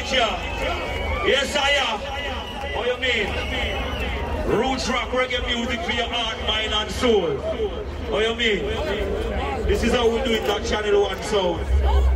ya. Yes, I am. What you mean? Roots rock reggae music for your heart, mind and soul. What you mean? This is how we do it on Channel 1 Sound.